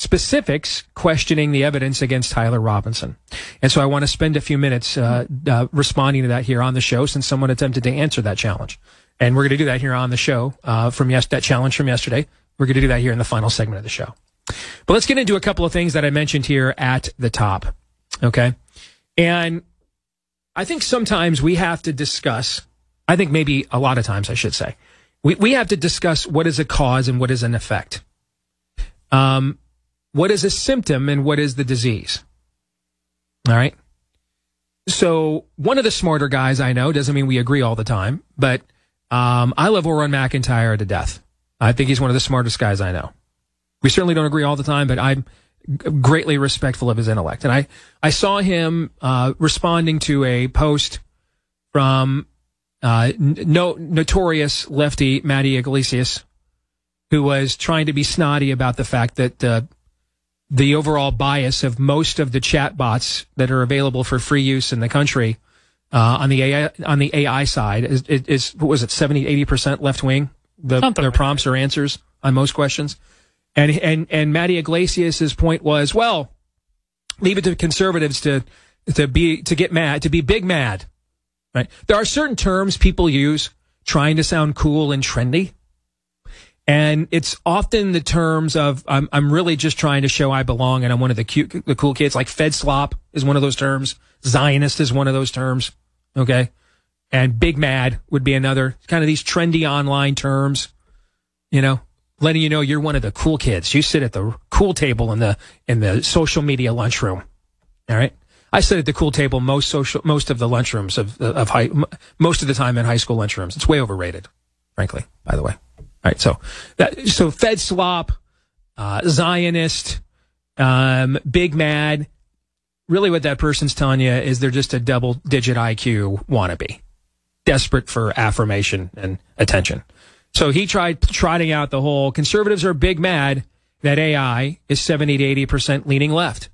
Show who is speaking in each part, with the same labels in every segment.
Speaker 1: specifics questioning the evidence against Tyler Robinson. And so I want to spend a few minutes responding to that here on the show, since someone attempted to answer that challenge. And we're going to do that here on the show that challenge from yesterday. We're going to do that here in the final segment of the show. But let's get into a couple of things that I mentioned here at the top. Okay? And I think sometimes we have to discuss, I think maybe a lot of times I should say, we have to discuss what is a cause and what is an effect. What is a symptom and what is the disease? All right? So one of the smarter guys I know, doesn't mean we agree all the time, but I love Oron McIntyre to death. I think he's one of the smartest guys I know. We certainly don't agree all the time, but I'm greatly respectful of his intellect. And I saw him responding to a post from notorious lefty Matty Iglesias, who was trying to be snotty about the fact that the overall bias of most of the chat bots that are available for free use in the country on the AI side is what was it, 70-80% left wing? Their prompts or answers on most questions. And Matty Iglesias' point was, well, leave it to conservatives to get mad, to be big mad. Right? There are certain terms people use trying to sound cool and trendy. And it's often the terms of, I'm really just trying to show I belong and I'm one of the cool kids. Like Fed slop is one of those terms. Zionist is one of those terms. Okay. And big mad would be another. Kind of these trendy online terms, you know, letting you know you're one of the cool kids. You sit at the cool table in the social media lunchroom. All right. I sit at the cool table most of the lunchrooms most of the time in high school lunchrooms. It's way overrated, frankly, by the way. All right, so Fed slop, Zionist, big mad. Really, what that person's telling you is they're just a double-digit IQ wannabe, desperate for affirmation and attention. So he tried trotting out the whole conservatives are big mad that AI is 70 to 80% leaning left.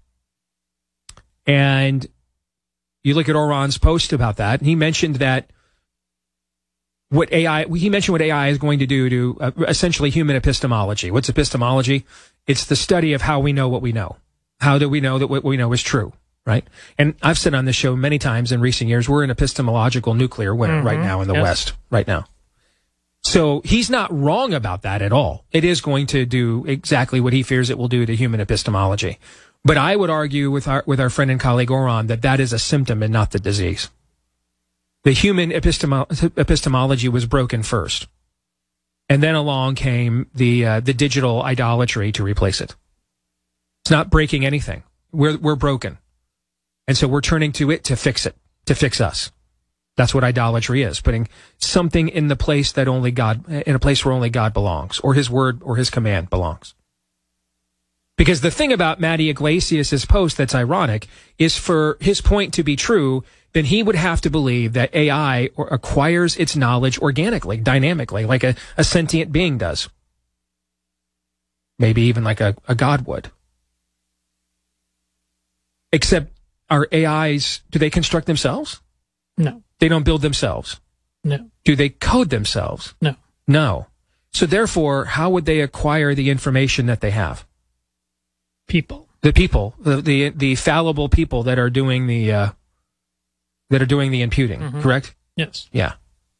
Speaker 1: And you look at Oron's post about that, and he mentioned that what AI is going to do to essentially human epistemology. What's epistemology? It's the study of how we know what we know. How do we know that what we know is true, right? And I've said on this show many times in recent years, we're an epistemological nuclear winter right now in the West, right now. So he's not wrong about that at all. It is going to do exactly what he fears it will do to human epistemology. But I would argue with our friend and colleague Oron that is a symptom and not the disease. The human epistemology was broken first. And then along came the digital idolatry to replace it. It's not breaking anything. We're broken. And so we're turning to it to fix us. That's what idolatry is, putting something in the place that in a place where only God belongs, or his word or his command belongs. Because the thing about Matty Iglesias' post that's ironic is, for his point to be true, then he would have to believe that AI acquires its knowledge organically, dynamically, like a sentient being does. Maybe even like a God would. Except our AIs, do they construct themselves?
Speaker 2: No.
Speaker 1: They don't build themselves?
Speaker 2: No.
Speaker 1: Do they code themselves?
Speaker 2: No.
Speaker 1: No. So therefore, how would they acquire the information that they have?
Speaker 2: People.
Speaker 1: The people, the fallible people that are doing the imputing, correct?
Speaker 2: Yes.
Speaker 1: Yeah.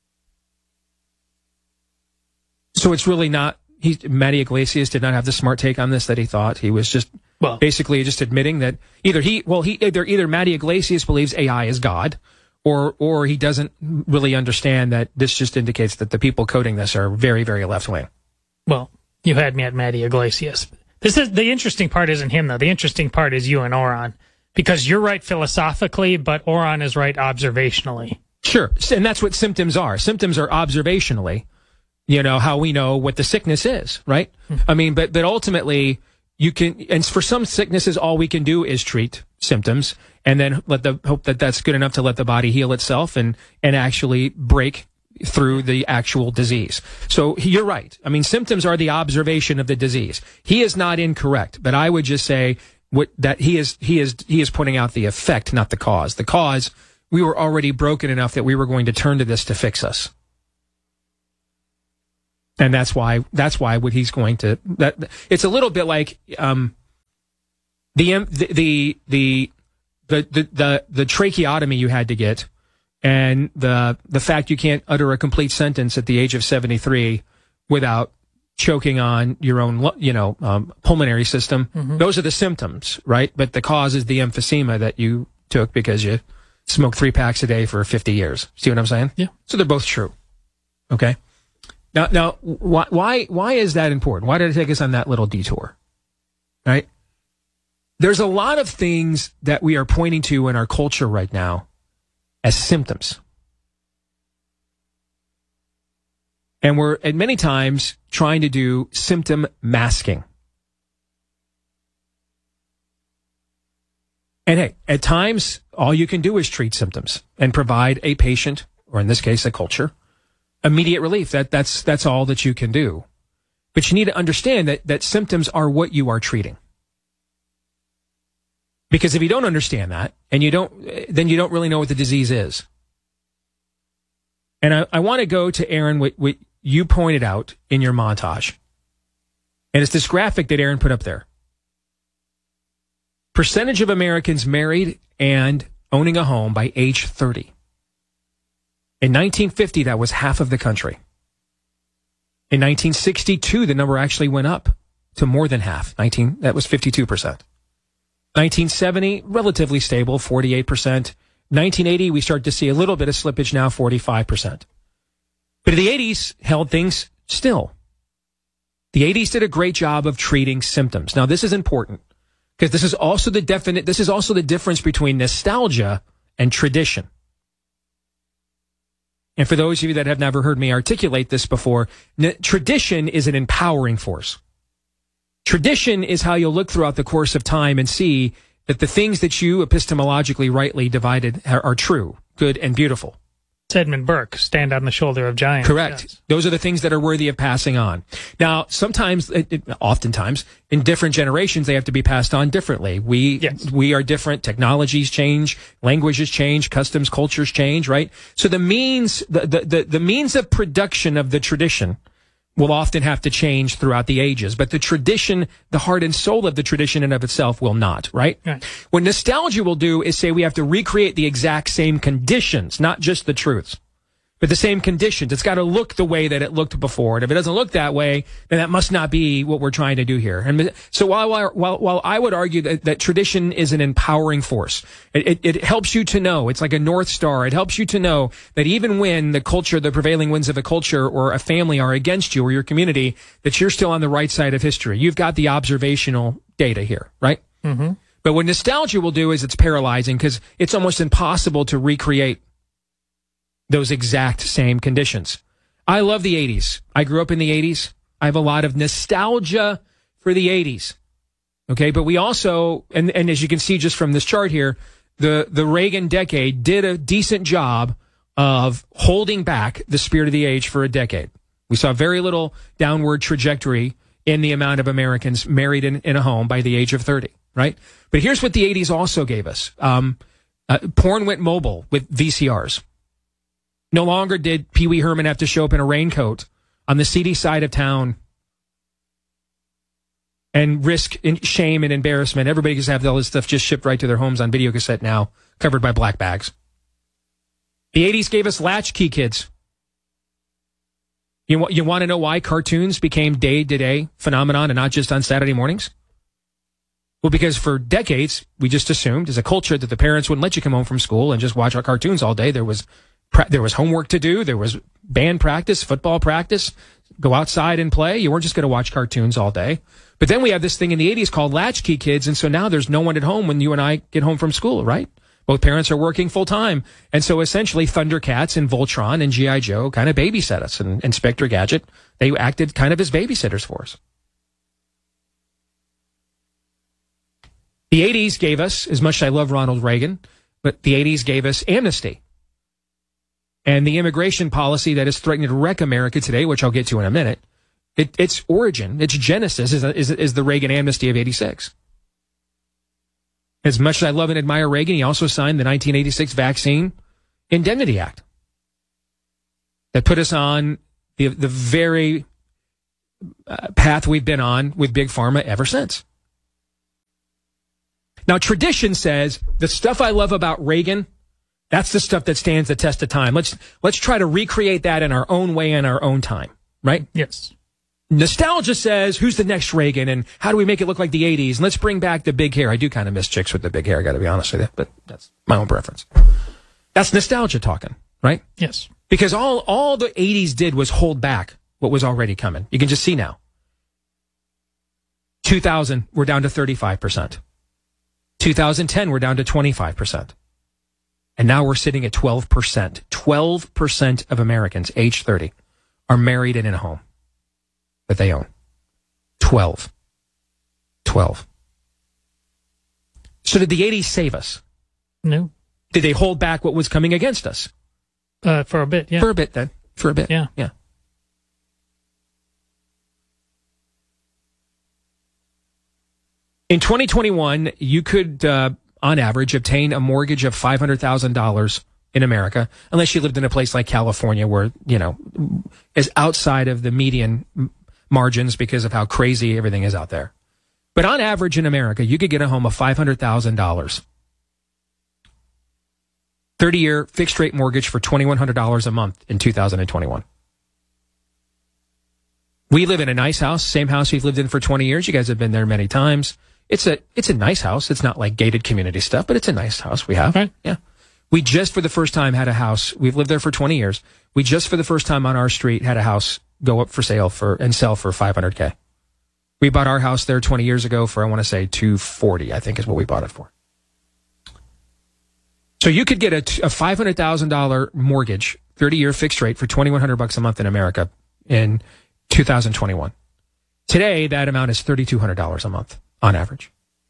Speaker 1: So it's really not, Matty Iglesias did not have the smart take on this that he thought. He was just basically just admitting that either Matty Iglesias believes AI is God, or he doesn't really understand that this just indicates that the people coding this are very, very left wing.
Speaker 2: Well, you had me at Matty Iglesias. The interesting part isn't him, though. The interesting part is you and Oron, because you're right philosophically, but Oron is right observationally.
Speaker 1: Sure. And that's what symptoms are. Symptoms are observationally, how we know what the sickness is, right? I mean, but ultimately you can, and for some sicknesses, all we can do is treat symptoms and then hope that that's good enough to let the body heal itself and actually break through the actual disease. So you're right. I mean, symptoms are the observation of the disease. He is not incorrect, but I would just say that he is pointing out the effect, not the cause. The cause, we were already broken enough that we were going to turn to this to fix us. And that's why what he's going to, it's a little bit like, the tracheotomy you had to get, and the fact you can't utter a complete sentence at the age of 73 without choking on your own, pulmonary system. Mm-hmm. Those are the symptoms, right? But the cause is the emphysema that you took because you smoked 3 packs a day for 50 years. See what I'm saying?
Speaker 2: Yeah.
Speaker 1: So they're both true. Okay. Now, why is that important? Why did it take us on that little detour? Right? There's a lot of things that we are pointing to in our culture right now as symptoms. And we're at many times trying to do symptom masking. And hey, at times, all you can do is treat symptoms and provide a patient, or in this case, a culture, immediate relief. That's all that you can do. But you need to understand that symptoms are what you are treating. Because if you don't understand that, and then you don't really know what the disease is. And I want to go to Aaron, what you pointed out in your montage. And it's this graphic that Aaron put up there. Percentage of Americans married and owning a home by age 30. In 1950, that was half of the country. In 1962, the number actually went up to more than half. That was 52%. 1970, relatively stable, 48%. 1980, we start to see a little bit of slippage now, 45%. But the 80s held things still. The 80s did a great job of treating symptoms. Now, this is important because this is also the difference between nostalgia and tradition. And for those of you that have never heard me articulate this before, tradition is an empowering force. Tradition is how you'll look throughout the course of time and see that the things that you epistemologically rightly divided are true, good, and beautiful.
Speaker 2: It's Edmund Burke, stand on the shoulder of giants.
Speaker 1: Correct.
Speaker 2: Yes.
Speaker 1: Those are the things that are worthy of passing on. Now, oftentimes, in different generations, they have to be passed on differently. We are different. Technologies change, languages change, customs, cultures change, right? So the means of production of the tradition will often have to change throughout the ages. But the tradition, the heart and soul of the tradition in of itself will not, right? What nostalgia will do is say we have to recreate the exact same conditions, not just the truths, but the same conditions. It's got to look the way that it looked before. And if it doesn't look that way, then that must not be what we're trying to do here. And so while I would argue that tradition is an empowering force, it helps you to know, it's like a North Star. It helps you to know that even when the prevailing winds of a culture or a family are against you or your community, that you're still on the right side of history. You've got the observational data here, right? Mm-hmm. But what nostalgia will do is it's paralyzing because it's almost impossible to recreate those exact same conditions. I love the 80s. I grew up in the 80s. I have a lot of nostalgia for the 80s. Okay, but we also, and as you can see just from this chart here, the Reagan decade did a decent job of holding back the spirit of the age for a decade. We saw very little downward trajectory in the amount of Americans married in a home by the age of 30, right? But here's what the 80s also gave us. Porn went mobile with VCRs. No longer did Pee Wee Herman have to show up in a raincoat on the seedy side of town and risk shame and embarrassment. Everybody just have all this stuff just shipped right to their homes on video cassette now, covered by black bags. The 80s gave us latchkey kids. You want to know why cartoons became day-to-day phenomenon and not just on Saturday mornings? Well, because for decades, we just assumed as a culture that the parents wouldn't let you come home from school and just watch our cartoons all day. There was homework to do. There was band practice, football practice, go outside and play. You weren't just going to watch cartoons all day. But then we have this thing in the 80s called latchkey kids. And so now there's no one at home when you and I get home from school, right? Both parents are working full time. And so essentially Thundercats and Voltron and G.I. Joe kind of babysat us, and Inspector Gadget, they acted kind of as babysitters for us. The 80s gave us, as much as I love Ronald Reagan, but the 80s gave us amnesty. And the immigration policy that is threatening to wreck America today, which I'll get to in a minute, its origin, its genesis is the Reagan amnesty of 86. As much as I love and admire Reagan, he also signed the 1986 Vaccine Indemnity Act that put us on the very path we've been on with Big Pharma ever since. Now, tradition says the stuff I love about Reagan, that's the stuff that stands the test of time. Let's try to recreate that in our own way in our own time, right?
Speaker 2: Yes.
Speaker 1: Nostalgia says, who's the next Reagan, and how do we make it look like the 80s? And let's bring back the big hair. I do kind of miss chicks with the big hair, I got to be honest with you, but that's my own preference. That's nostalgia talking, right?
Speaker 2: Yes.
Speaker 1: Because all the 80s did was hold back what was already coming. You can just see now. 2000, we're down to 35%. 2010, we're down to 25%. And now we're sitting at 12%. 12% of Americans age 30 are married and in a home that they own. 12. So did the 80s save us?
Speaker 2: No.
Speaker 1: Did they hold back what was coming against us?
Speaker 2: For a bit, yeah.
Speaker 1: For a bit, then. For a bit.
Speaker 2: Yeah.
Speaker 1: Yeah. In 2021, you could, on average, obtain a mortgage of $500,000 in America, unless you lived in a place like California where, is outside of the median margins because of how crazy everything is out there. But on average in America, you could get a home of $500,000. 30-year fixed-rate mortgage for $2,100 a month in 2021. We live in a nice house, same house we've lived in for 20 years. You guys have been there many times. It's a nice house. It's not like gated community stuff, but it's a nice house we have.
Speaker 2: Right.
Speaker 1: Yeah. We just for the first time had a house. We've lived there for 20 years. We just for the first time on our street had a house go up for sale and sell for $500K. We bought our house there 20 years ago for, I want to say, $240, I think is what we bought it for. So you could get a $500,000 mortgage, 30-year fixed rate for $2,100 a month in America in 2021. Today, that amount is $3,200 a month on average.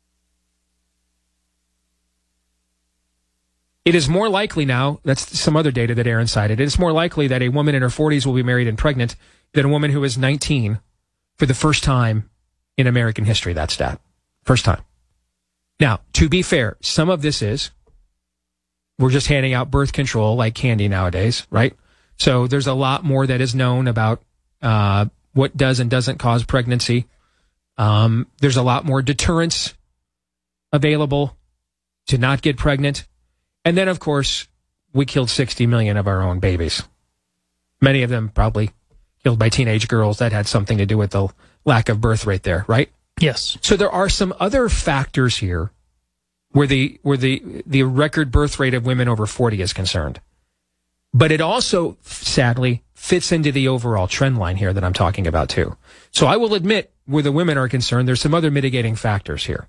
Speaker 1: It is more likely now, that's some other data that Aaron cited, it is more likely that a woman in her 40s will be married and pregnant than a woman who is 19 for the first time in American history, that stat. First time. Now, to be fair, some of this is, we're just handing out birth control like candy nowadays, right? So there's a lot more that is known about what does and doesn't cause pregnancy. There's a lot more deterrence available to not get pregnant. And then, of course, we killed 60 million of our own babies. Many of them probably killed by teenage girls. That had something to do with the lack of birth rate there, right?
Speaker 2: Yes.
Speaker 1: So there are some other factors here where the record birth rate of women over 40 is concerned. But it also, sadly, fits into the overall trend line here that I'm talking about, too. So I will admit, where the women are concerned, there's some other mitigating factors here.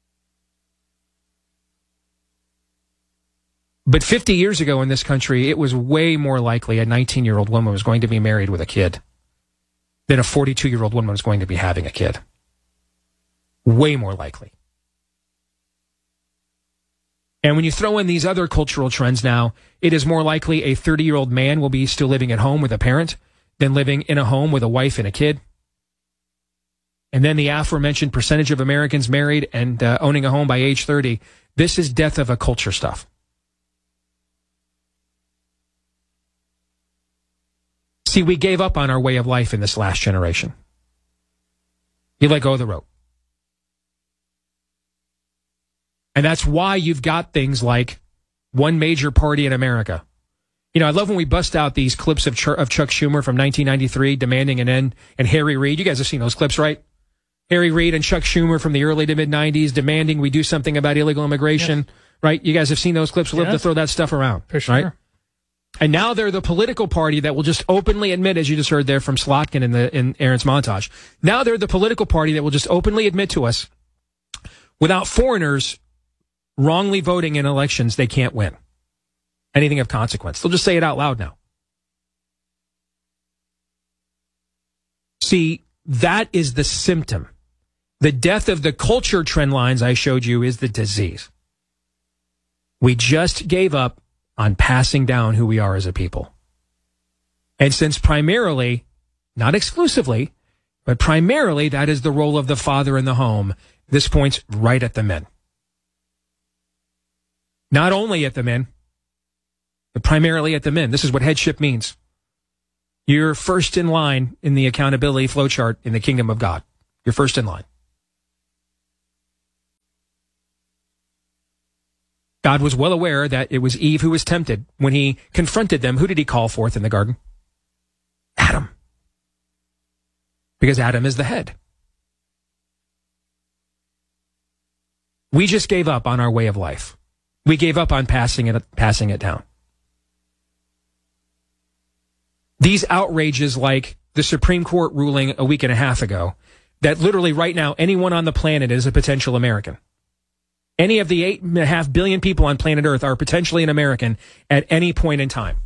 Speaker 1: But 50 years ago in this country, it was way more likely a 19-year-old woman was going to be married with a kid than a 42-year-old woman was going to be having a kid. Way more likely. And when you throw in these other cultural trends now, it is more likely a 30-year-old man will be still living at home with a parent than living in a home with a wife and a kid. And then the aforementioned percentage of Americans married and owning a home by age 30. This is death of a culture stuff. See, we gave up on our way of life in this last generation. You let go of the rope. And that's why you've got things like one major party in America. You know, I love when we bust out these clips of Chuck Schumer from 1993 demanding an end, and Harry Reid. You guys have seen those clips, right? Harry Reid and Chuck Schumer from the early to mid-90s demanding we do something about illegal immigration, yes. Right? You guys have seen those clips. We'll have to throw that stuff around.
Speaker 2: For sure.
Speaker 1: Right? And now they're the political party that will just openly admit, as you just heard there from Slotkin in Aaron's montage, now they're the political party that will just openly admit to us, without foreigners wrongly voting in elections, they can't win anything of consequence. They'll just say it out loud now. See, that is the symptom. The death of the culture trend lines I showed you is the disease. We just gave up on passing down who we are as a people. And since primarily, not exclusively, but primarily that is the role of the father in the home, this points right at the men. Not only at the men, but primarily at the men. This is what headship means. You're first in line in the accountability flowchart in the kingdom of God. You're first in line. God was well aware that it was Eve who was tempted. When he confronted them, who did he call forth in the garden? Adam. Because Adam is the head. We just gave up on our way of life. We gave up on passing it down. These outrages like the Supreme Court ruling a week and a half ago, that literally right now anyone on the planet is a potential American. Any of the 8.5 billion people on planet Earth are potentially an American at any point in time.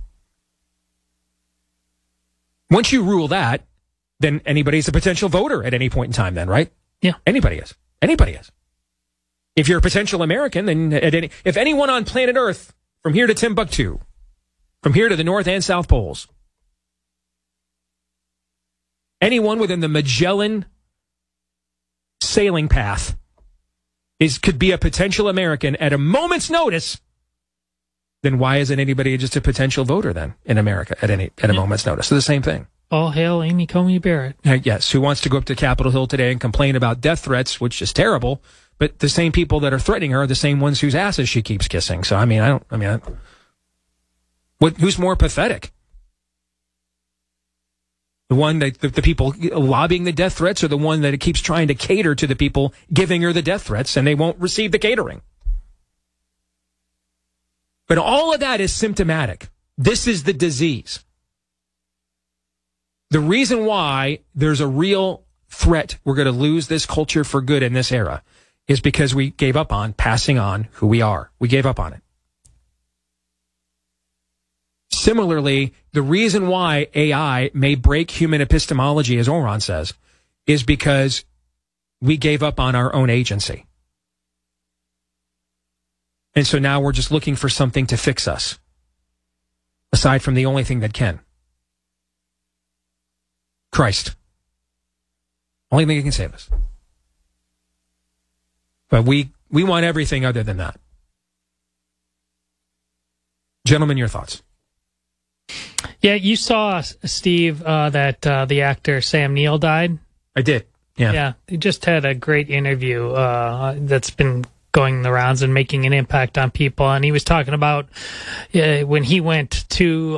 Speaker 1: Once you rule that, then anybody's a potential voter at any point in time then, right?
Speaker 2: Yeah.
Speaker 1: Anybody is. Anybody is. If you're a potential American, then if anyone on planet Earth, from here to Timbuktu, from here to the North and South Poles, anyone within the Magellan sailing path could be a potential American at a moment's notice, then why isn't anybody just a potential voter then in America at a moment's notice? So the same thing.
Speaker 2: All hail Amy Coney Barrett.
Speaker 1: Yes, who wants to go up to Capitol Hill today and complain about death threats, which is terrible, but the same people that are threatening her are the same ones whose asses she keeps kissing. So who's more pathetic? The one that the people lobbying the death threats, or the one that keeps trying to cater to the people giving her the death threats, and they won't receive the catering? But all of that is symptomatic. This is the disease. The reason why there's a real threat we're going to lose this culture for good in this era is because we gave up on passing on who we are. We gave up on it. Similarly, the reason why AI may break human epistemology, as Oran says, is because we gave up on our own agency. And so now we're just looking for something to fix us, aside from the only thing that can. Christ. Only thing that can save us. But we want everything other than that. Gentlemen, your thoughts?
Speaker 2: Yeah, you saw, Steve, that the actor Sam Neill died?
Speaker 1: I did, yeah.
Speaker 2: Yeah, he just had a great interview that's been going the rounds and making an impact on people. And he was talking about when he went to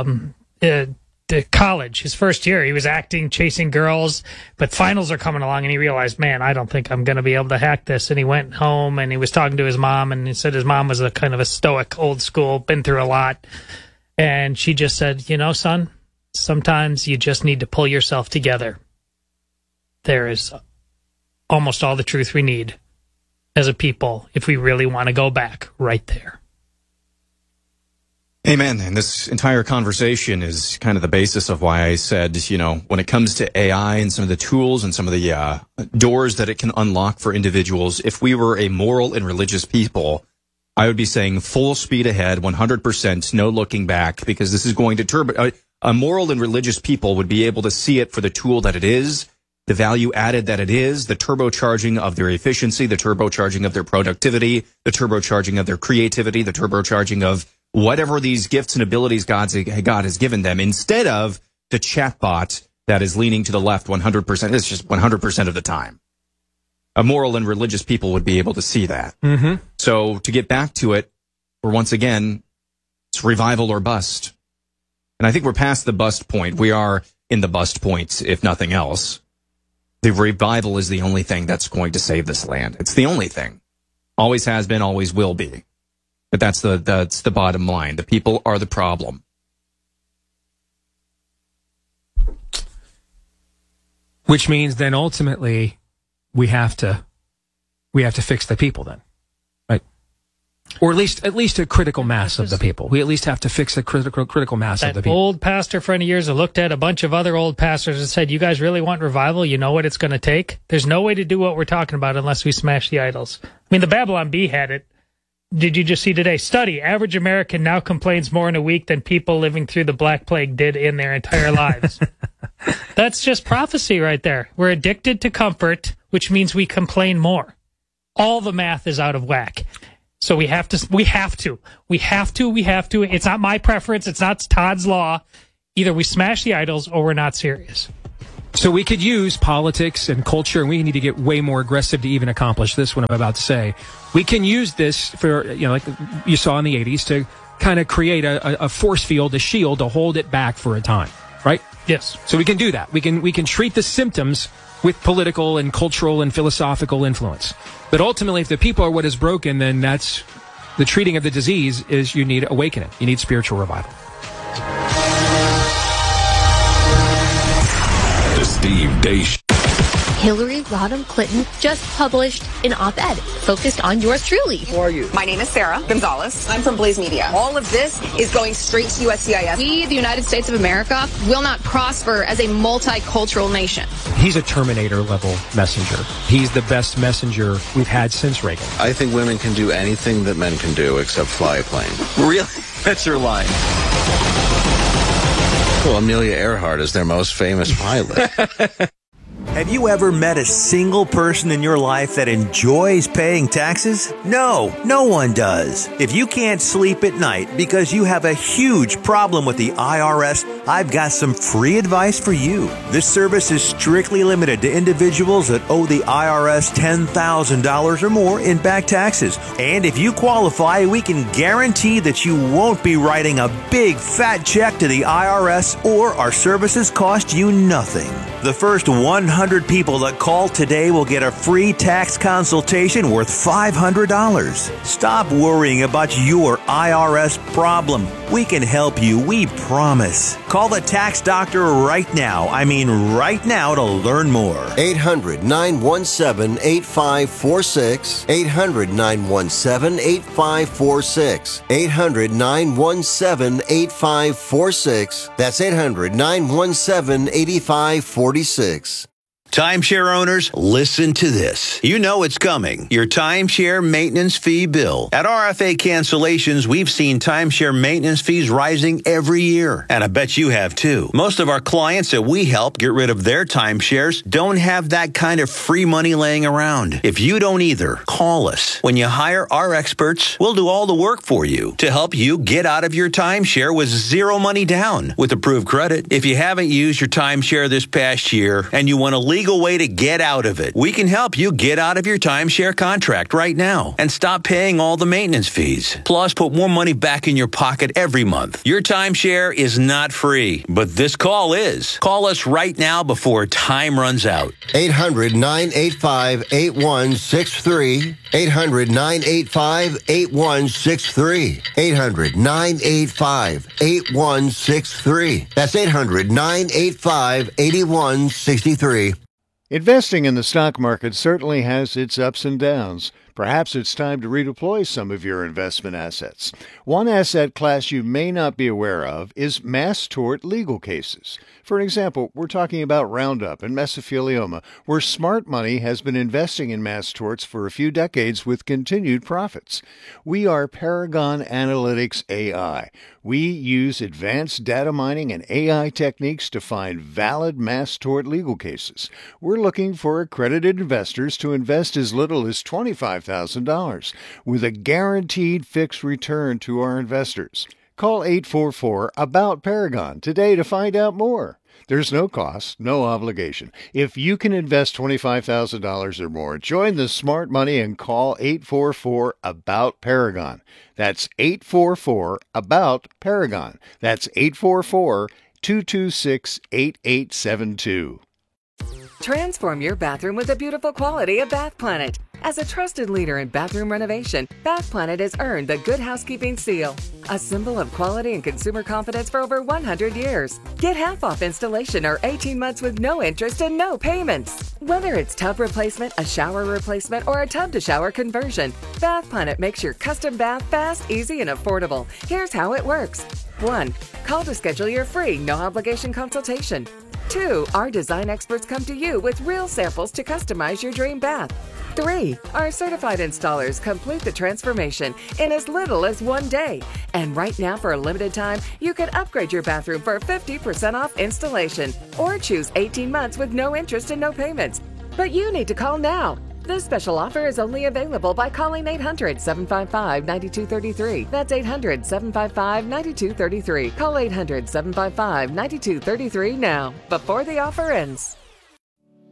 Speaker 2: college, his first year, he was acting, chasing girls, but finals are coming along, and he realized, man, I don't think I'm going to be able to hack this. And he went home, and he was talking to his mom, and he said his mom was a kind of a stoic, old school, been through a lot. And she just said, you know, son, sometimes you just need to pull yourself together. There is almost all the truth we need as a people if we really want to go back right there.
Speaker 3: Amen. And this entire conversation is kind of the basis of why I said, you know, when it comes to AI and some of the tools and some of the doors that it can unlock for individuals, if we were a moral and religious people, I would be saying full speed ahead, 100%, no looking back, because this is going to a moral and religious people would be able to see it for the tool that it is, the value added that it is, the turbocharging of their efficiency, the turbocharging of their productivity, the turbocharging of their creativity, the turbocharging of whatever these gifts and abilities God has given them, instead of the chatbot that is leaning to the left 100%. It's just 100% of the time. A moral and religious people would be able to see that.
Speaker 1: Mm-hmm.
Speaker 3: So to get back to it, once again, it's revival or bust. And I think we're past the bust point. We are in the bust point, if nothing else. The revival is the only thing that's going to save this land. It's the only thing. Always has been, always will be. But that's the bottom line. The people are the problem.
Speaker 1: Which means then ultimately we have to fix the people then, right? Or at least a critical mass of the people. We at least have to fix a critical mass of the people.
Speaker 2: That old pastor friend of yours that looked at a bunch of other old pastors and said, you guys really want revival? You know what it's going to take? There's no way to do what we're talking about unless we smash the idols. I mean, the Babylon Bee had it. Did you just see today? Study, average American now complains more in a week than people living through the Black Plague did in their entire lives. That's just prophecy right there. We're addicted to comfort, which means we complain more. All the math is out of whack. So we have to. It's not my preference. It's not Todd's law. Either we smash the idols or we're not serious.
Speaker 1: So we could use politics and culture, and we need to get way more aggressive to even accomplish this, what I'm about to say. We can use this for, like you saw in the 80s, to kind of create a force field, a shield, to hold it back for a time, right?
Speaker 2: Yes.
Speaker 1: So we can do that. We can treat the symptoms with political and cultural and philosophical influence. But ultimately, if the people are what is broken, then that's the treating of the disease is you need awakening. You need spiritual revival.
Speaker 4: The Steve Deace.
Speaker 5: Hillary Rodham Clinton just published an op-ed focused on yours truly.
Speaker 6: Who are you?
Speaker 7: My name is Sarah Gonzalez. I'm from Blaze Media. All of this is going straight to USCIS.
Speaker 5: We, the United States of America, will not prosper as a multicultural nation.
Speaker 1: He's a Terminator-level messenger. He's the best messenger we've had since Reagan.
Speaker 8: I think women can do anything that men can do except fly a plane.
Speaker 3: Really? That's your line.
Speaker 8: Well, Amelia Earhart is their most famous pilot.
Speaker 9: Have you ever met a single person in your life that enjoys paying taxes? No, no one does. If you can't sleep at night because you have a huge problem with the IRS, I've got some free advice for you. This service is strictly limited to individuals that owe the IRS $10,000 or more in back taxes. And if you qualify, we can guarantee that you won't be writing a big fat check to the IRS, or our services cost you nothing. The first 100 people that call today will get a free tax consultation worth $500. Stop worrying about your IRS problem. We can help you, we promise. Call the tax doctor right now. I mean right now, to learn more.
Speaker 10: 800-917-8546. 800-917-8546. 800-917-8546. That's 800-917-8546.
Speaker 11: Timeshare owners, listen to this. You know it's coming. Your timeshare maintenance fee bill. At RFA Cancellations, we've seen timeshare maintenance fees rising every year. And I bet you have too. Most of our clients that we help get rid of their timeshares don't have that kind of free money laying around. If you don't either, call us. When you hire our experts, we'll do all the work for you to help you get out of your timeshare with zero money down with approved credit. If you haven't used your timeshare this past year and you want to legal way to get out of it, we can help you get out of your timeshare contract right now and stop paying all the maintenance fees. Plus, put more money back in your pocket every month. Your timeshare is not free, but this call is. Call us right now before time runs out.
Speaker 10: 800-985-8163. 800-985-8163. 800-985-8163. That's 800-985-8163.
Speaker 12: Investing in the stock market certainly has its ups and downs. Perhaps it's time to redeploy some of your investment assets. One asset class you may not be aware of is mass tort legal cases. For example, we're talking about Roundup and mesothelioma, where smart money has been investing in mass torts for a few decades with continued profits. We are Paragon Analytics AI. We use advanced data mining and AI techniques to find valid mass tort legal cases. We're looking for accredited investors to invest as little as $25,000 with a guaranteed fixed return to our investors. Call 844-ABOUT-PARAGON today to find out more. There's no cost, no obligation. If you can invest $25,000 or more, join the smart money and call 844-ABOUT-PARAGON. That's 844-ABOUT-PARAGON. That's 844-226-8872.
Speaker 13: Transform your bathroom with the beautiful quality of Bath Planet. As a trusted leader in bathroom renovation, Bath Planet has earned the Good Housekeeping seal, a symbol of quality and consumer confidence for over 100 years. Get half off installation or 18 months with no interest and no payments. Whether it's tub replacement, a shower replacement, or a tub-to-shower conversion, Bath Planet makes your custom bath fast, easy, and affordable. Here's how it works. 1. Call to schedule your free, no-obligation consultation. 2. Our design experts come to you with real samples to customize your dream bath. 3. Our certified installers complete the transformation in as little as 1 day. And right now, for a limited time, you can upgrade your bathroom for 50% off installation or choose 18 months with no interest and no payments. But you need to call now. This special offer is only available by calling 800-755-9233. That's 800-755-9233. Call 800-755-9233 now, before the offer ends.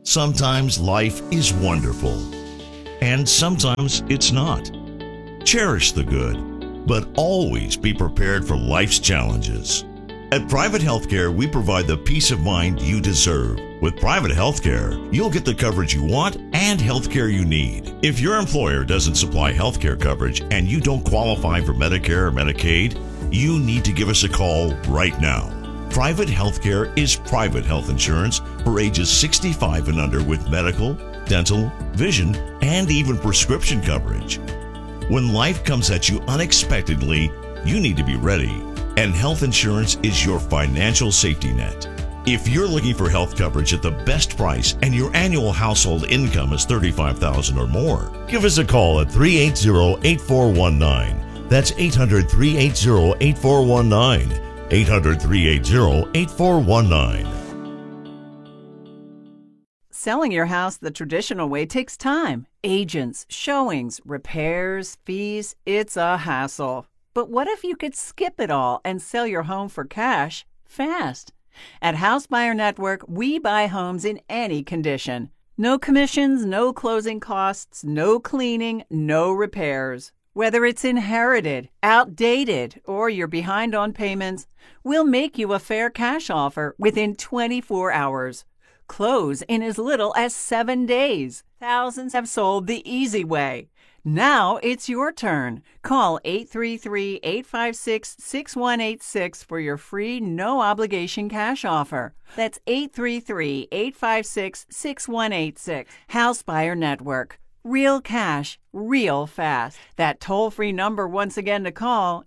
Speaker 6: Sometimes life is wonderful, and sometimes it's not. Cherish the good, but always be prepared for life's challenges. At Private Healthcare, we provide the peace of mind you deserve. With Private Healthcare, you'll get the coverage you want and healthcare you need. If your employer doesn't supply healthcare coverage and you don't qualify for Medicare or Medicaid, you need to give us a call right now. Private Healthcare is private health insurance for ages 65 and under with medical, dental, vision, and even prescription coverage. When life comes at you unexpectedly, you need to be ready. And health insurance is your financial safety net. If you're looking for health coverage at the best price and your annual household income is $35,000 or more, give us a call at 380-8419. That's 800-380-8419. 800-380-8419.
Speaker 14: Selling your house the traditional way takes time. Agents, showings, repairs, fees. It's a hassle. But what if you could skip it all and sell your home for cash fast? At House Buyer Network, we buy homes in any condition. No commissions, no closing costs, no cleaning, no repairs. Whether it's inherited, outdated, or you're behind on payments, we'll make you a fair cash offer within 24 hours. Close in as little as 7 days. Thousands have sold the easy way. Now it's your turn. Call 833-856-6186 for your free, no-obligation cash offer. That's 833-856-6186. House Buyer Network. Real cash, real fast. That toll-free number once again to call,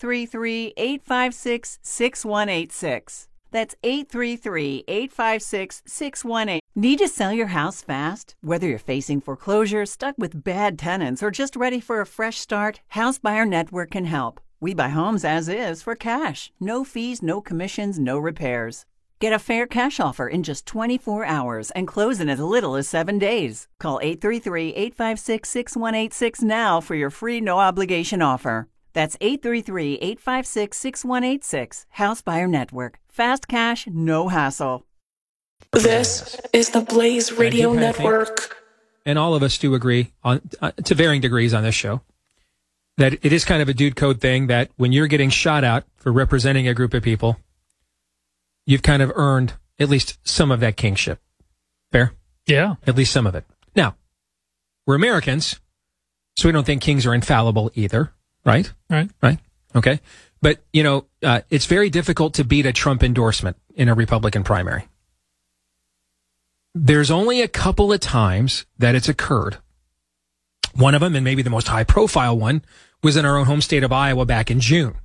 Speaker 14: 833-856-6186. That's 833-856-6186. Need to sell your house fast? Whether you're facing foreclosure, stuck with bad tenants, or just ready for a fresh start, House Buyer Network can help. We buy homes as is for cash. No fees, no commissions, no repairs. Get a fair cash offer in just 24 hours and close in as little as 7 days. Call 833-856-6186 now for your free no-obligation offer. That's 833-856-6186. House Buyer Network. Fast cash, no hassle.
Speaker 15: This is the Blaze Radio Network.
Speaker 1: And all of us do agree, on to varying degrees on this show, that it is kind of a dude code thing that when you're getting shot out for representing a group of people, you've kind of earned at least some of that kingship. Fair?
Speaker 2: Yeah.
Speaker 1: At least some of it. Now, we're Americans, so we don't think kings are infallible either. Right?
Speaker 2: Right.
Speaker 1: Okay. But, it's very difficult to beat a Trump endorsement in a Republican primary. There's only a couple of times that it's occurred. One of them, and maybe the most high-profile one, was in our own home state of Iowa back in June.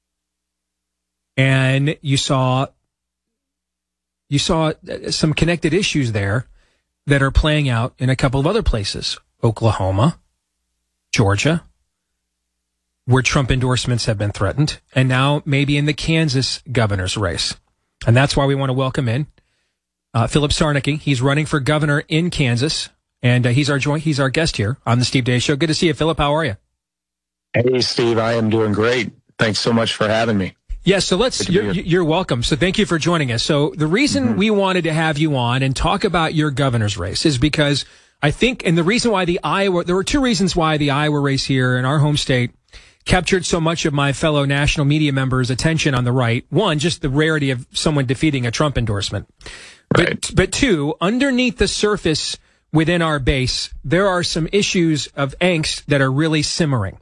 Speaker 1: And you saw some connected issues there that are playing out in a couple of other places. Oklahoma, Georgia, where Trump endorsements have been threatened, and now maybe in the Kansas governor's race. And that's why we want to welcome in Philip Sarnicki. He's running for governor in Kansas, and he's our guest here on the Steve Deace Show. Good to see you, Philip. How are you?
Speaker 16: Hey, Steve. I am doing great. Thanks so much for having me.
Speaker 1: Yeah, so you're welcome. So thank you for joining us. So the reason we wanted to have you on and talk about your governor's race is because I think, and the reason why there were two reasons why the Iowa race here in our home state captured so much of my fellow national media members' attention on the right. One, just the rarity of someone defeating a Trump endorsement.
Speaker 16: Right.
Speaker 1: But two, underneath the surface within our base, there are some issues of angst that are really simmering.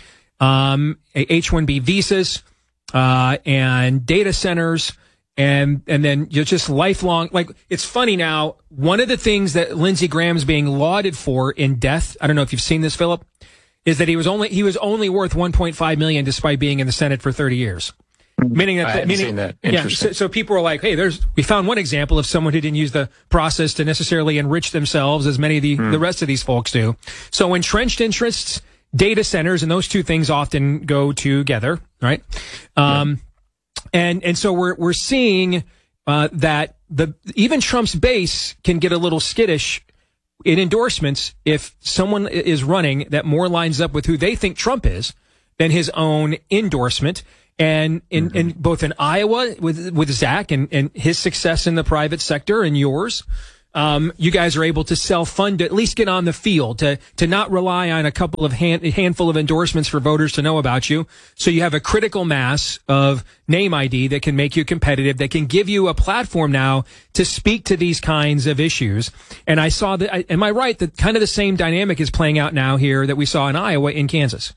Speaker 1: H-1B visas, and data centers, and then you're just lifelong. Like, it's funny now, one of the things that Lindsey Graham's being lauded for in death, I don't know if you've seen this, Philip, is that he was only worth $1.5 million despite being in the Senate for 30 years. Meaning that,
Speaker 16: I haven't seen that. Interesting.
Speaker 1: Yeah, so people are like, hey, we found one example of someone who didn't use the process to necessarily enrich themselves as many of the rest of these folks do. So entrenched interests, data centers, and those two things often go together, right? And so we're seeing that even Trump's base can get a little skittish in endorsements if someone is running that more lines up with who they think Trump is than his own endorsement. And in both in Iowa with Zach and his success in the private sector and yours, you guys are able to self-fund, to at least get on the field, to not rely on a couple of handful of endorsements for voters to know about you. So you have a critical mass of name ID that can make you competitive, that can give you a platform now to speak to these kinds of issues. And I saw that, am I right, that kind of the same dynamic is playing out now here that we saw in Iowa, in Kansas?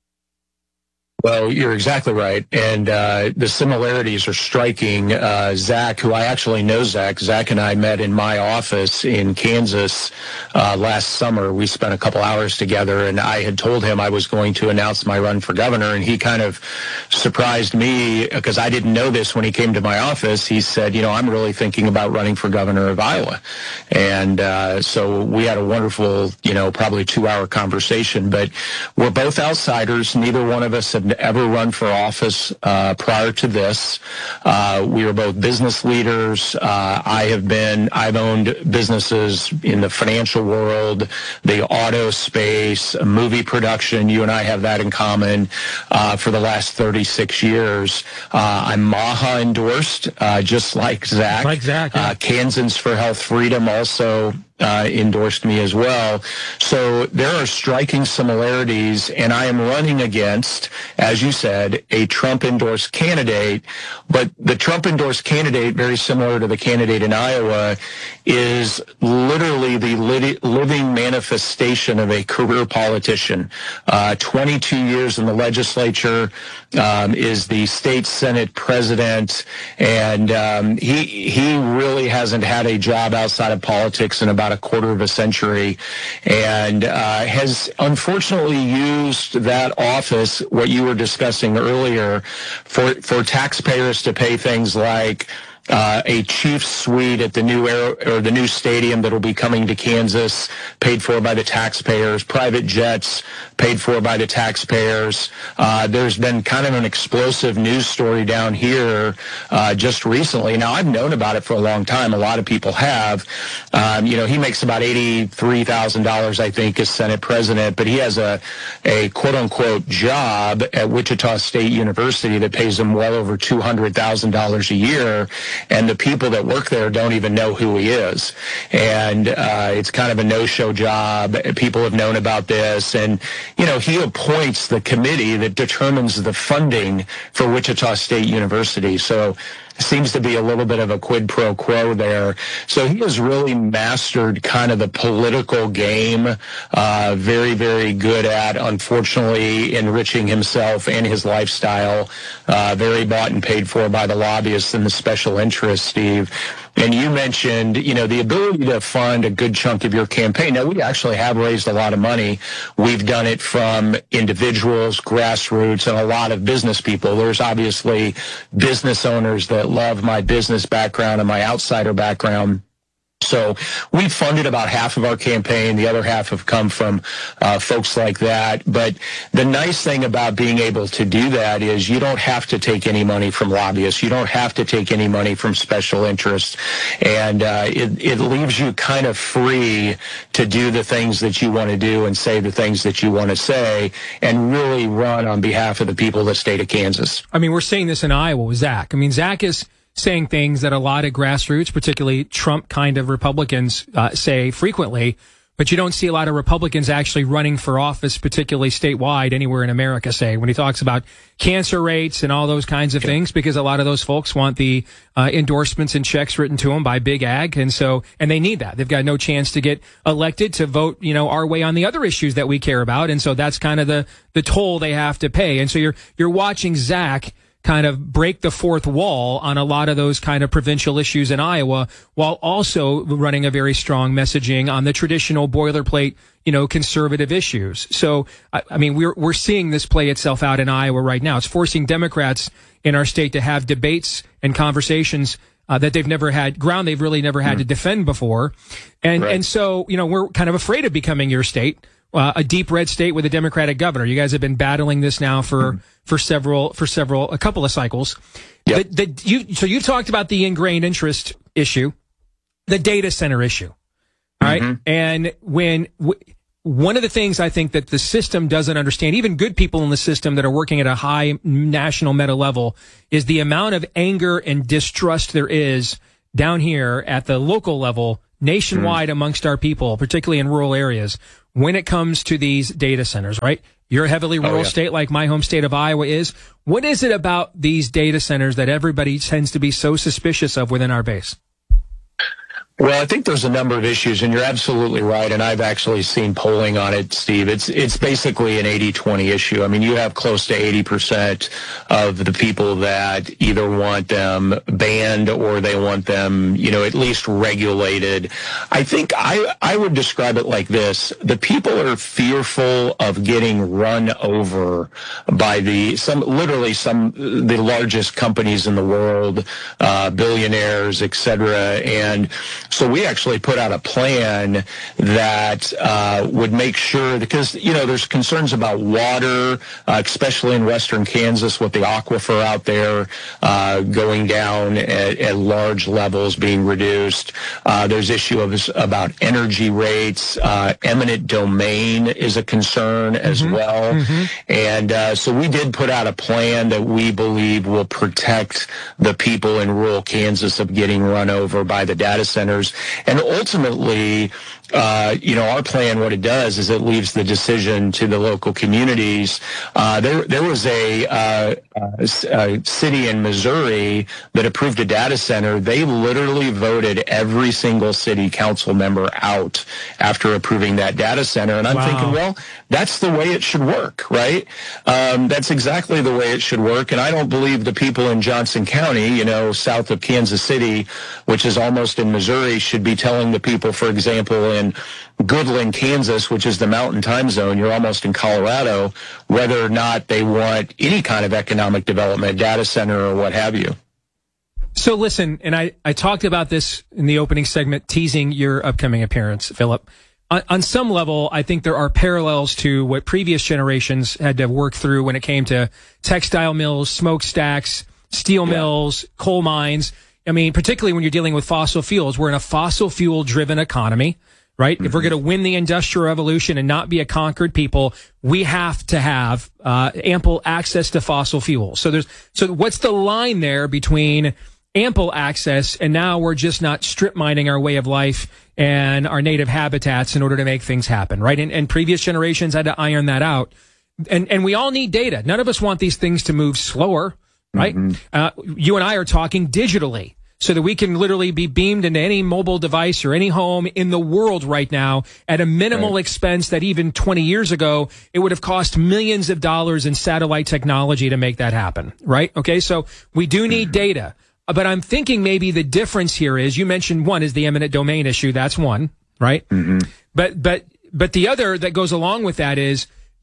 Speaker 16: Well, you're exactly right. And the similarities are striking. Zach, who I actually know Zach and I met in my office in Kansas last summer. We spent a couple hours together, and I had told him I was going to announce my run for governor, and he kind of surprised me because I didn't know this when he came to my office. He said, I'm really thinking about running for governor of Iowa. And so we had a wonderful, probably 2-hour conversation. But we're both outsiders. Neither one of us have ever run for office prior to this. We were both business leaders. I've owned businesses in the financial world, the auto space, movie production. You and I have that in common for the last 36 years. I'm MAHA endorsed, just like Zach.
Speaker 1: Yeah.
Speaker 16: Kansans for Health Freedom also endorsed me as well. So there are striking similarities, and I am running against, as you said, a Trump-endorsed candidate. But the Trump-endorsed candidate, very similar to the candidate in Iowa, is literally the living manifestation of a career politician. 22 years in the legislature, is the state Senate president, and he really hasn't had a job outside of politics in about a quarter of a century, and has unfortunately used that office, what you were discussing earlier, for taxpayers to pay things like a Chiefs suite at the new stadium that will be coming to Kansas, paid for by the taxpayers, private jets paid for by the taxpayers. There's been kind of an explosive news story down here just recently. Now, I've known about it for a long time. A lot of people have. He makes about $83,000, I think, as Senate president, but he has a quote-unquote job at Wichita State University that pays him well over $200,000 a year. And the people that work there don't even know who he is. And it's kind of a no-show job. People have known about this. And, he appoints the committee that determines the funding for Wichita State University. So seems to be a little bit of a quid pro quo there. So he has really mastered kind of the political game, very, very good at, unfortunately, enriching himself and his lifestyle, very bought and paid for by the lobbyists and the special interests, Steve. And you mentioned, the ability to fund a good chunk of your campaign. Now, we actually have raised a lot of money. We've done it from individuals, grassroots, and a lot of business people. There's obviously business owners that love my business background and my outsider background. So we funded about half of our campaign. The other half have come from folks like that. But the nice thing about being able to do that is you don't have to take any money from lobbyists. You don't have to take any money from special interests. And it leaves you kind of free to do the things that you want to do and say the things that you want to say and really run on behalf of the people of the state of Kansas.
Speaker 1: I mean, we're seeing this in Iowa with Zach. I mean, Zach is saying things that a lot of grassroots, particularly Trump kind of Republicans, say frequently, but you don't see a lot of Republicans actually running for office, particularly statewide, anywhere in America, say, when he talks about cancer rates and all those kinds of things, because a lot of those folks want the endorsements and checks written to them by Big Ag, and they need that. They've got no chance to get elected to vote, our way on the other issues that we care about, and so that's kind of the toll they have to pay. And so you're watching Zach kind of break the fourth wall on a lot of those kind of provincial issues in Iowa, while also running a very strong messaging on the traditional boilerplate, conservative issues. So, I mean, we're seeing this play itself out in Iowa right now. It's forcing Democrats in our state to have debates and conversations that they've never had, ground they've really never had to defend before. And so, we're kind of afraid of becoming your state. A deep red state with a Democratic governor. You guys have been battling this now for a couple of cycles. Yep. So you've talked about the ingrained interest issue, the data center issue. All right. And one of the things I think that the system doesn't understand, even good people in the system that are working at a high national meta level, is the amount of anger and distrust there is down here at the local level nationwide amongst our people, particularly in rural areas, when it comes to these data centers, right? You're a heavily rural state like my home state of Iowa is. What is it about these data centers that everybody tends to be so suspicious of within our base?
Speaker 16: Well, I think there's a number of issues, and you're absolutely right, and I've actually seen polling on it, Steve. It's basically an 80-20 issue. I mean, you have close to 80% of the people that either want them banned or they want them, at least regulated. I think I would describe it like this. The people are fearful of getting run over by the largest companies in the world, billionaires, et cetera, and so we actually put out a plan that would make sure, because, there's concerns about water, especially in western Kansas with the aquifer out there going down at large levels, being reduced. There's issues about energy rates. Eminent domain is a concern as well. And so we did put out a plan that we believe will protect the people in rural Kansas of getting run over by the data centers. And ultimately, our plan, what it does is it leaves the decision to the local communities. There was a city in Missouri that approved a data center. They literally voted every single city council member out after approving that data center. And I'm thinking, well, that's the way it should work, right? That's exactly the way it should work. And I don't believe the people in Johnson County, south of Kansas City, which is almost in Missouri, should be telling the people, for example, in Goodland, Kansas, which is the mountain time zone, you're almost in Colorado, whether or not they want any kind of economic development, data center or what have you.
Speaker 1: So listen, and I talked about this in the opening segment, teasing your upcoming appearance, Philip. On some level, I think there are parallels to what previous generations had to work through when it came to textile mills, smokestacks, steel mills, coal mines. I mean, particularly when you're dealing with fossil fuels, we're in a fossil fuel driven economy, right? If we're going to win the Industrial Revolution and not be a conquered people, we have to have ample access to fossil fuels. So what's the line there between ample access and now we're just not strip mining our way of life and our native habitats in order to make things happen, right? And previous generations had to iron that out. And we all need data. None of us want these things to move slower, right? You and I are talking digitally, so that we can literally be beamed into any mobile device or any home in the world right now at a minimal expense that even 20 years ago, it would have cost millions of dollars in satellite technology to make that happen, right? Okay, so we do need data. But I'm thinking maybe the difference here is, you mentioned one is the eminent domain issue. That's one, right? But the other that goes along with that is,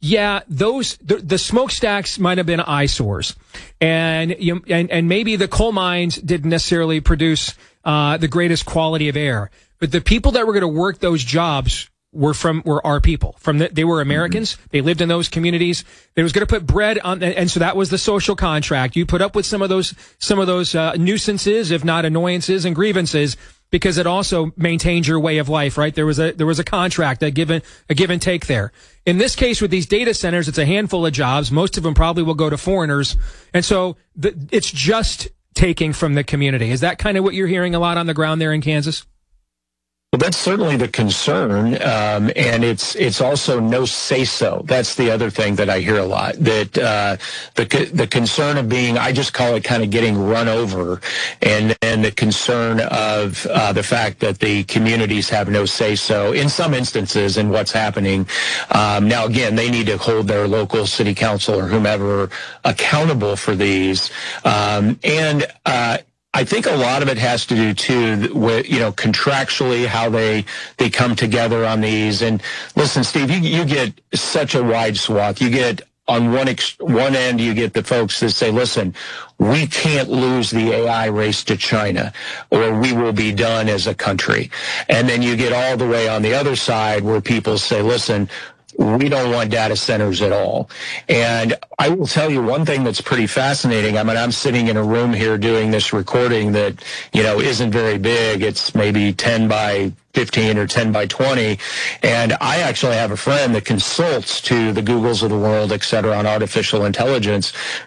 Speaker 1: the smokestacks might have been eyesores, and maybe the coal mines didn't necessarily produce the greatest quality of air, but the people that were going to work those jobs were our people. They were Americans. They lived in those communities. They was going to put bread on, and so that was the social contract. You put up with some of those nuisances, if not annoyances and grievances, because it also maintains your way of life, right? There was a contract, a give and take there. In this case, with these data centers, it's a handful of jobs. Most of them probably will go to foreigners. And so it's just taking from the community. Is that kind of what you're hearing a lot on the ground there in Kansas?
Speaker 16: Well, that's certainly the concern, and it's also no say-so. That's the other thing that I hear a lot, that the concern of being, I just call it kind of getting run over, and the concern of the fact that the communities have no say-so in some instances in what's happening. Now, again, they need to hold their local city council or whomever accountable for these, and I think a lot of it has to do too with, contractually how they come together on these. And listen, Steve, you get such a wide swath. You get on one end, you get the folks that say, listen, we can't lose the AI race to China or we will be done as a country. And then you get all the way on the other side where people say, listen, we don't want data centers at all. And I will tell you one thing that's pretty fascinating. I mean, I'm sitting in a room here doing this recording that, isn't very big. It's maybe 10 by 15 or 10 by 20. And I actually have a friend that consults to the Googles of the world, et cetera, on artificial intelligence.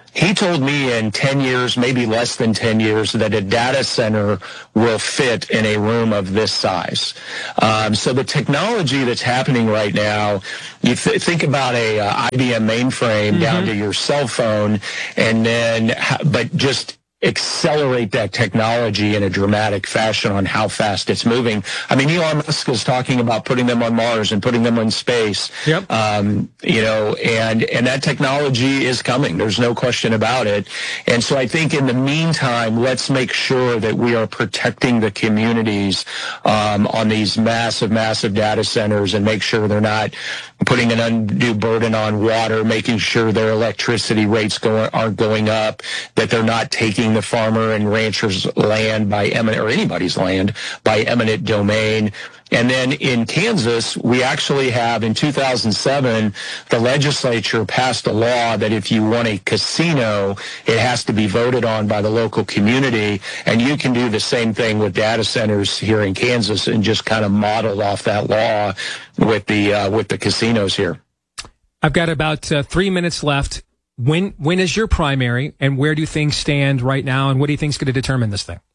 Speaker 16: He told me in 10 years, maybe less than 10 years, that a data center will fit in a room of this size. So the technology that's happening right now, you think about a IBM mainframe down to your cell phone, and then, but just accelerate that technology in a dramatic fashion on how fast it's moving. I mean, Elon Musk is talking about putting them on Mars and putting them in space.
Speaker 1: Yep.
Speaker 16: You know, and that technology is coming. There's no question about it. And so I think in the meantime, let's make sure that we are protecting the communities on these massive data centers, and make sure they're not putting an undue burden on water, making sure their electricity rates aren't going up, that they're not taking the farmer and rancher's land by eminent, or anybody's land by eminent domain. And then in Kansas, we actually have, in 2007, the legislature passed a law that if you want a casino, it has to be voted on by the local community. And you can do the same thing with data centers here in Kansas, and just kind of modeled off that law with the casinos here.
Speaker 1: I've got about 3 minutes left. When is your primary, and where do things stand right now, and what do you think is going to determine this thing?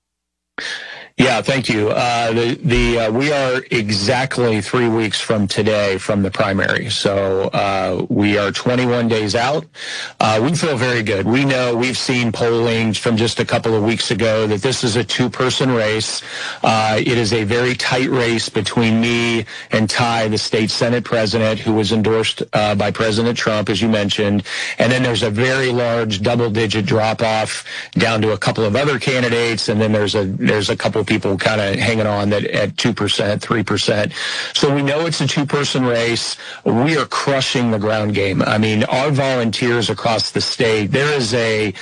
Speaker 16: Yeah, thank you. We are exactly 3 weeks from today from the primary. So, we are 21 days out. We feel very good. We know, we've seen polling from just a couple of weeks ago that this is a two-person race. It is a very tight race between me and Ty, the state Senate president, who was endorsed by President Trump, as you mentioned. And then there's a very large double-digit drop-off down to a couple of other candidates. And then there's a couple people kind of hanging on that at 2%, 3%. So we know it's a two-person race. We are crushing the ground game. I mean, our volunteers across the state, there is a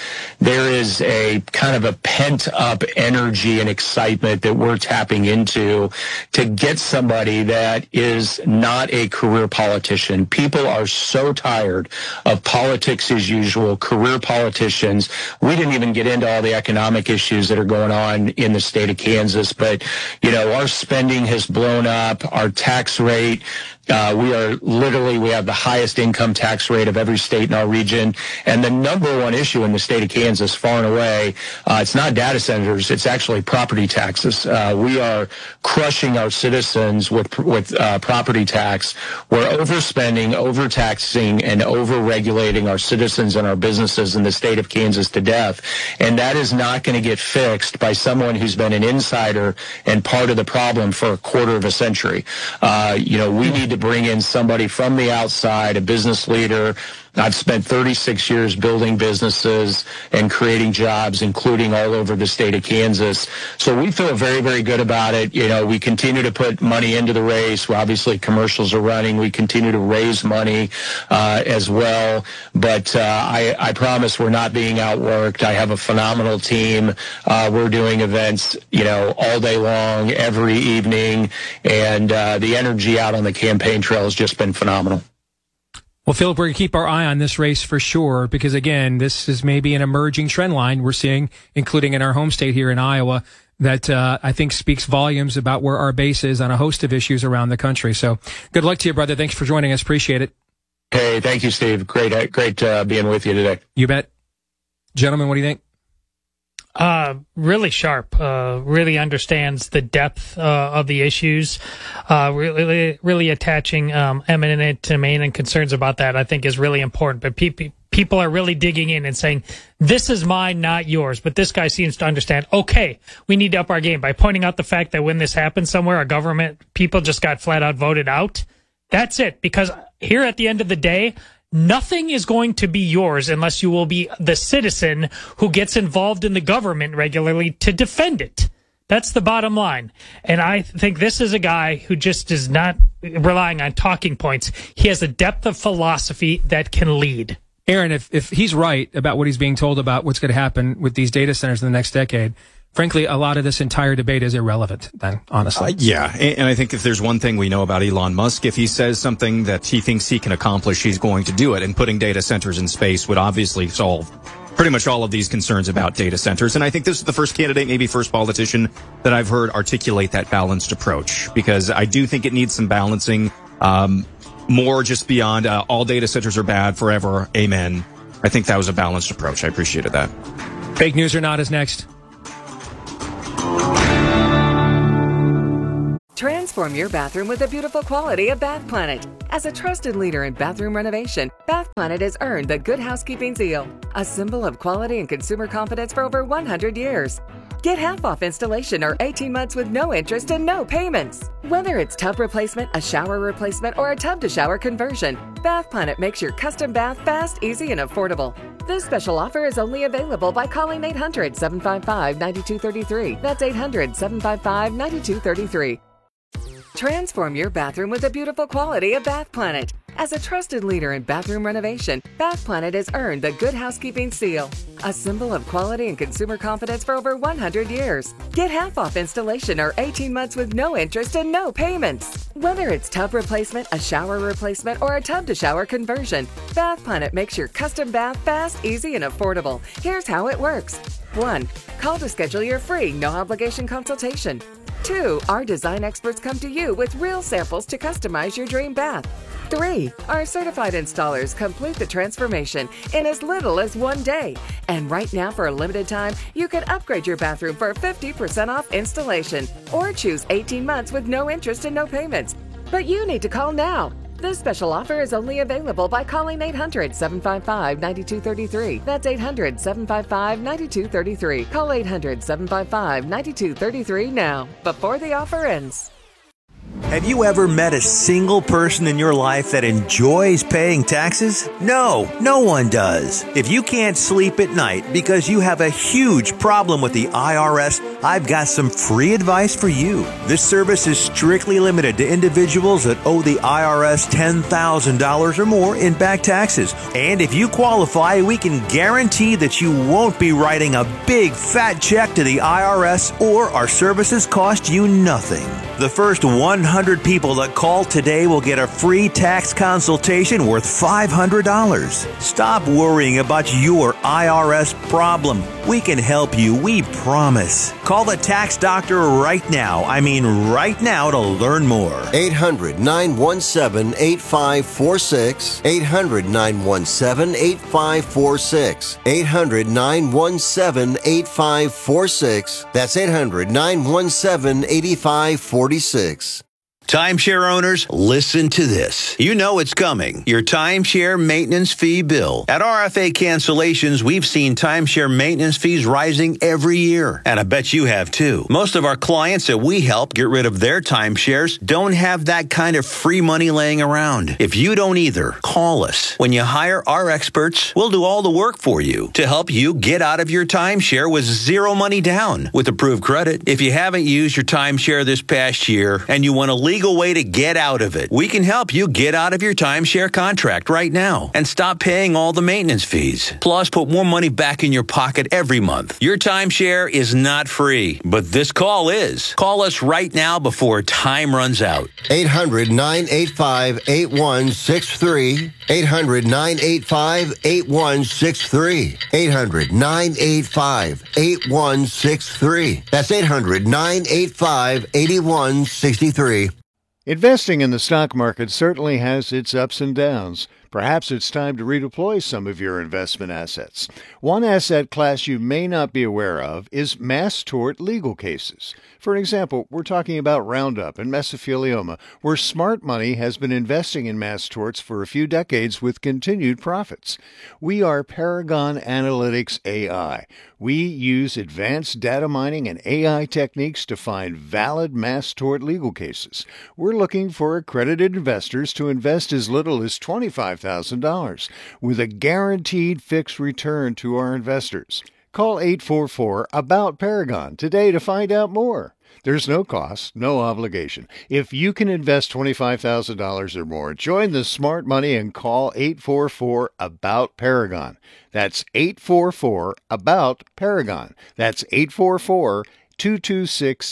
Speaker 16: kind of a pent-up energy and excitement that we're tapping into to get somebody that is not a career politician. People are so tired of politics as usual, career politicians. We didn't even get into all the economic issues that are going on in the state of Kansas, but, you know, our spending has blown up, our tax rate. We have the highest income tax rate of every state in our region. And the number one issue in the state of Kansas, far and away, it's not data centers, it's actually property taxes. We are crushing our citizens with property tax. We're overspending, overtaxing, and overregulating our citizens and our businesses in the state of Kansas to death. And that is not going to get fixed by someone who's been an insider and part of the problem for a quarter of a century. We need to bring in somebody from the outside, a business leader. I've spent 36 years building businesses and creating jobs, including all over the state of Kansas. So we feel very, very good about it. You know, we continue to put money into the race. Well, obviously, commercials are running. We continue to raise money as well. But I promise we're not being outworked. I have a phenomenal team. We're doing events, all day long, every evening. And the energy out on the campaign trail has just been phenomenal.
Speaker 1: Well, Philip, we're going to keep our eye on this race for sure, because, again, this is maybe an emerging trend line we're seeing, including in our home state here in Iowa, that I think speaks volumes about where our base is on a host of issues around the country. So good luck to you, brother. Thanks for joining us. Appreciate it.
Speaker 16: Hey, thank you, Steve. Great being with you today.
Speaker 1: You bet. Gentlemen, what do you think?
Speaker 2: Really sharp, really understands the depth of the issues, really attaching eminent domain and concerns about that, I think, is really important. But people are really digging in and saying, this is mine, not yours. But this guy seems to understand, okay, we need to up our game by pointing out the fact that when this happens somewhere, a government, people just got flat out voted out. That's it. Because here at the end of the day, nothing is going to be yours unless you will be the citizen who gets involved in the government regularly to defend it. That's the bottom line. And I think this is a guy who just is not relying on talking points. He has a depth of philosophy that can lead.
Speaker 1: Aaron, if he's right about what he's being told about what's going to happen with these data centers in the next decade, frankly, a lot of this entire debate is irrelevant then, honestly.
Speaker 3: Yeah, and I think if there's one thing we know about Elon Musk, if he says something that he thinks he can accomplish, he's going to do it. And putting data centers in space would obviously solve pretty much all of these concerns about data centers. And I think this is the first candidate, maybe first politician, that I've heard articulate that balanced approach, because I do think it needs some balancing, more just beyond all data centers are bad forever, amen. I think that was a balanced approach. I appreciated that.
Speaker 1: Fake news or not is next.
Speaker 13: Transform your bathroom with the beautiful quality of Bath Planet. As a trusted leader in bathroom renovation, Bath Planet has earned the Good Housekeeping seal, a symbol of quality and consumer confidence for over 100 years. Get half off installation or 18 months with no interest and no payments. Whether it's tub replacement, a shower replacement, or a tub-to-shower conversion, Bath Planet makes your custom bath fast, easy, and affordable. This special offer is only available by calling 800-755-9233. That's 800-755-9233. Transform your bathroom with the beautiful quality of Bath Planet. As a trusted leader in bathroom renovation, Bath Planet has earned the Good Housekeeping seal, a symbol of quality and consumer confidence for over 100 years. Get half off installation or 18 months with no interest and no payments. Whether it's tub replacement, a shower replacement, or a tub-to-shower conversion, Bath Planet makes your custom bath fast, easy, and affordable. Here's how it works. 1. Call to schedule your free, no-obligation consultation. 2. Our design experts come to you with real samples to customize your dream bath. 3. Our certified installers complete the transformation in as little as 1 day. And right now, for a limited time, you can upgrade your bathroom for 50% off installation or choose 18 months with no interest and no payments. But you need to call now. This special offer is only available by calling 800-755-9233. That's 800-755-9233. Call 800-755-9233 now, before the offer ends.
Speaker 9: Have you ever met a single person in your life that enjoys paying taxes? No, no one does. If you can't sleep at night because you have a huge problem with the IRS, I've got some free advice for you. This service is strictly limited to individuals that owe the IRS $10,000 or more in back taxes. And if you qualify, we can guarantee that you won't be writing a big fat check to the IRS, or our services cost you nothing. The first 100 people that call today will get a free tax consultation worth $500. Stop worrying about your IRS problem. We can help you, we promise. Call the tax doctor right now. I mean right now, to learn more.
Speaker 10: 800-917-8546. 800-917-8546. 800-917-8546. That's 800-917-8546.
Speaker 11: Timeshare owners, listen to this. You know it's coming. Your timeshare maintenance fee bill. At RFA Cancellations, we've seen timeshare maintenance fees rising every year. And I bet you have too. Most of our clients that we help get rid of their timeshares don't have that kind of free money laying around. If you don't either, call us. When you hire our experts, we'll do all the work for you to help you get out of your timeshare with zero money down with approved credit. If you haven't used your timeshare this past year and you want to legal way to get out of it, we can help you get out of your timeshare contract right now and stop paying all the maintenance fees. Plus, put more money back in your pocket every month. Your timeshare is not free, but this call is. Call us right now before time runs out.
Speaker 10: 800-985-8163. 800-985-8163. 800-985-8163. That's 800-985-8163.
Speaker 12: Investing in the stock market certainly has its ups and downs. Perhaps it's time to redeploy some of your investment assets. One asset class you may not be aware of is mass tort legal cases. For example, we're talking about Roundup and mesothelioma, where smart money has been investing in mass torts for a few decades with continued profits. We are Paragon Analytics AI. We use advanced data mining and AI techniques to find valid mass tort legal cases. We're looking for accredited investors to invest as little as $25,000 with a guaranteed fixed return to our investors. Call 844-ABOUT-PARAGON today to find out more. There's no cost, no obligation. If you can invest $25,000 or more, join the smart money and call 844-ABOUT-PARAGON. That's 844-ABOUT-PARAGON. That's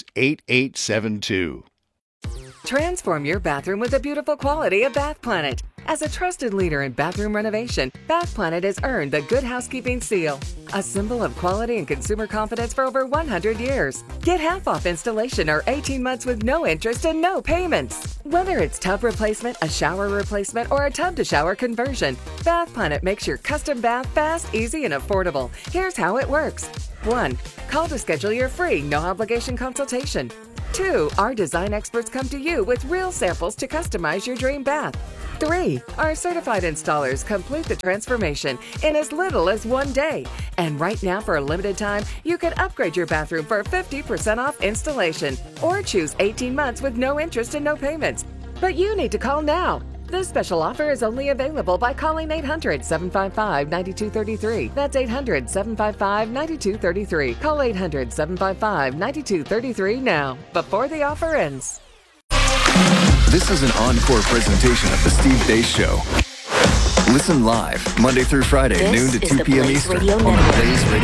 Speaker 12: 844-226-8872.
Speaker 13: Transform your bathroom with the beautiful quality of Bath Planet. As a trusted leader in bathroom renovation, Bath Planet has earned the Good Housekeeping Seal, a symbol of quality and consumer confidence for over 100 years. Get half off installation or 18 months with no interest and no payments. Whether it's tub replacement, a shower replacement, or a tub-to-shower conversion, Bath Planet makes your custom bath fast, easy, and affordable. Here's how it works. 1. Call to schedule your free, no-obligation consultation. 2. Our design experts come to you with real samples to customize your dream bath. 3. Our certified installers complete the transformation in as little as 1 day. And right now, for a limited time, you can upgrade your bathroom for 50% off installation or choose 18 months with no interest and no payments. But you need to call now. This special offer is only available by calling 800-755-9233. That's 800-755-9233. Call 800-755-9233 now, before the offer ends.
Speaker 17: This is an encore presentation of The Steve Deace Show. Listen live Monday through Friday, noon to 2 p.m. Eastern on the Blaze Radio.